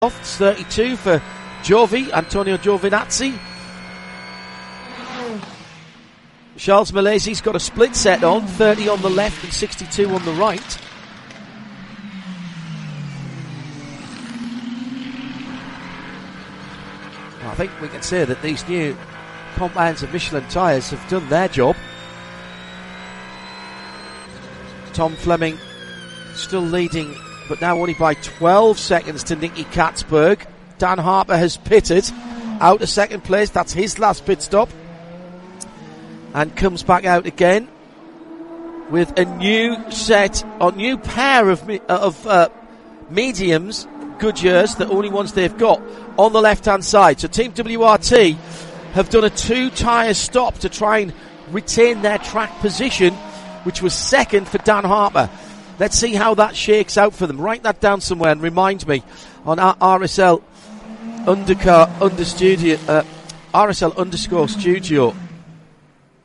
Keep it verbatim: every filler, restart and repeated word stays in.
It's thirty-two for Giovi, Antonio Giovinazzi. Charles Milesi's got a split set on, thirty on the left and sixty-two on the right. I think we can say that these new compounds of Michelin tyres have done their job. Tom Fleming still leading, but now only by twelve seconds to Nicky Catsburg. Dan Harper has pitted out of second place. That's his last pit stop. And comes back out again with a new set, a new pair of of uh, mediums, Goodyears, the only ones they've got on the left-hand side. So Team W R T have done a two-tyre stop to try and retain their track position, which was second for Dan Harper. Let's see how that shakes out for them. Write that down somewhere and remind me on our R S L undercar under studio, uh, R S L underscore studio